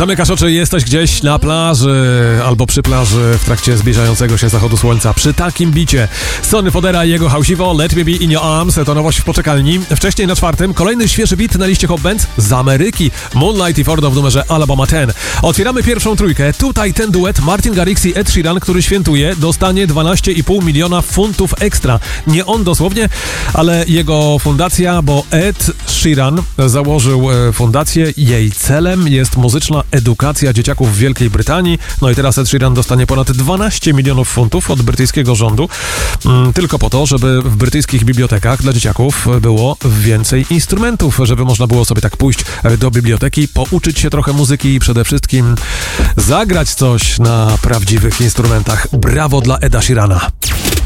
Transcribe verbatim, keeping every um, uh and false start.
Zamykasz oczy i jesteś gdzieś na plaży albo przy plaży w trakcie zbliżającego się zachodu słońca. Przy takim bicie Sonny Fodera i jego house'iwo Let Me Be In Your Arms to nowość w poczekalni. Wcześniej na czwartym kolejny świeży beat na liście Hot Bands z Ameryki. Moonlight i Fordo w numerze Alabama dziesięć. Otwieramy pierwszą trójkę. Tutaj ten duet Martin Garrix i Ed Sheeran, który świętuje, dostanie dwanaście i pół miliona funtów ekstra. Nie on dosłownie, ale jego fundacja, bo Ed Sheeran założył fundację. Jej celem jest muzyczna edukacja dzieciaków w Wielkiej Brytanii. No i teraz Ed Sheeran dostanie ponad dwanaście milionów funtów od brytyjskiego rządu, tylko po to, żeby w brytyjskich bibliotekach dla dzieciaków było więcej instrumentów, żeby można było sobie tak pójść do biblioteki, pouczyć się trochę muzyki i przede wszystkim zagrać coś na prawdziwych instrumentach. Brawo dla Eda Sheerana.